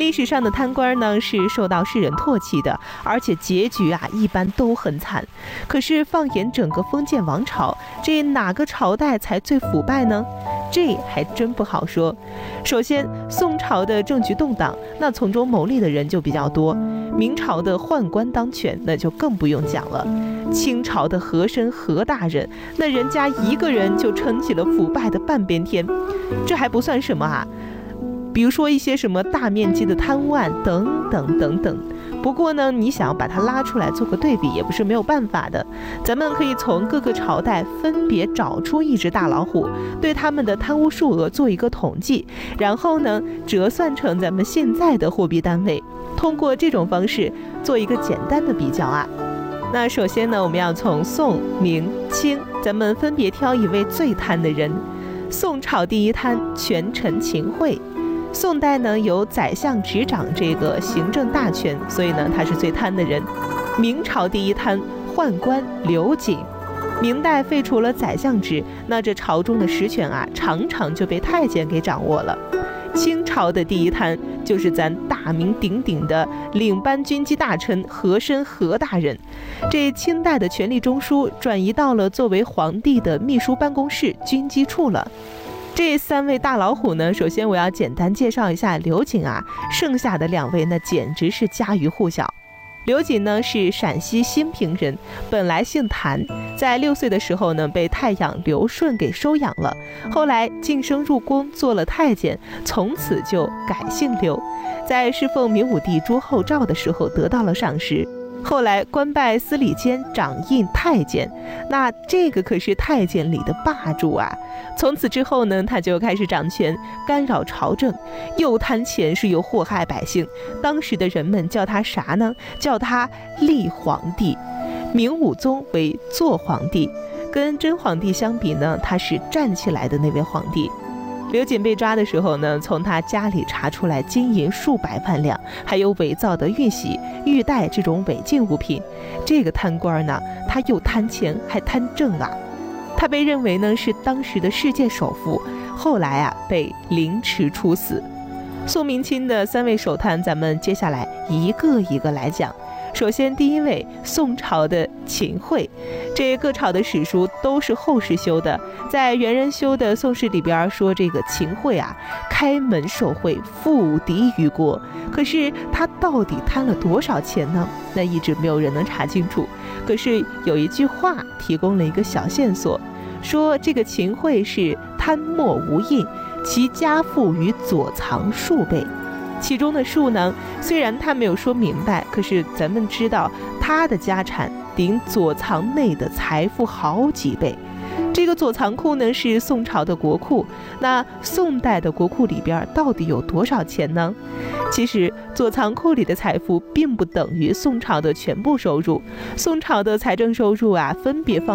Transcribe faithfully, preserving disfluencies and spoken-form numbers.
历史上的贪官呢是受到世人唾弃的，而且结局啊一般都很惨。可是放眼整个封建王朝，这哪个朝代才最腐败呢？这还真不好说。首先，宋朝的政局动荡，那从中牟利的人就比较多；明朝的宦官当权，那就更不用讲了；清朝的和珅和大人，那人家一个人就撑起了腐败的半边天。这还不算什么啊，比如说一些什么大面积的贪污案等等等等。不过呢，你想要把它拉出来做个对比，也不是没有办法的。咱们可以从各个朝代分别找出一只大老虎，对他们的贪污数额做一个统计，然后呢折算成咱们现在的货币单位，通过这种方式做一个简单的比较啊。那首先呢，我们要从宋、明、清，咱们分别挑一位最贪的人。宋朝第一贪，权臣秦桧。宋代呢有宰相执掌这个行政大权，所以呢他是最贪的人。明朝第一贪，宦官刘瑾。明代废除了宰相制，那这朝中的实权啊常常就被太监给掌握了。清朝的第一贪就是咱大名鼎鼎的领班军机大臣和珅和大人。这清代的权力中枢转移到了作为皇帝的秘书办公室军机处了。这三位大老虎呢，首先我要简单介绍一下刘瑾啊，剩下的两位那简直是家喻户晓。刘瑾呢是陕西兴平人，本来姓谭，在六岁的时候呢被太养刘顺给收养了，后来晋升入宫做了太监，从此就改姓刘。在侍奉明武帝朱厚照的时候得到了赏识，后来官拜司礼监掌印太监，那这个可是太监里的霸主啊。从此之后呢，他就开始掌权，干扰朝政，又贪钱是又祸害百姓。当时的人们叫他啥呢？叫他立皇帝。明武宗为坐皇帝，跟真皇帝相比呢，他是站起来的那位皇帝。刘瑾被抓的时候呢，从他家里查出来金银数百万两，还有伪造的玉玺、玉带这种违禁物品。这个贪官呢，他又贪钱还贪政啊。他被认为呢是当时的世界首富，后来啊被凌迟处死。宋明清的三位首贪，咱们接下来一个一个来讲。首先第一位，宋朝的秦桧。这各朝的史书都是后世修的，在元人修的宋史里边说，这个秦桧啊开门受贿，ful敌于国。可是他到底贪了多少钱呢？那一直没有人能查清楚。可是有一句话提供了一个小线索，说这个秦桧是贪墨无印，其家富于左藏数倍。其中的数呢，虽然他没有说明白，可是咱们知道他的家产顶左藏内的财富好几倍。这个左藏库呢是宋朝的国库，那宋代的国库里边到底有多少钱呢？其实左藏库里的财富并不等于宋朝的全部收入，宋朝的财政收入啊分别放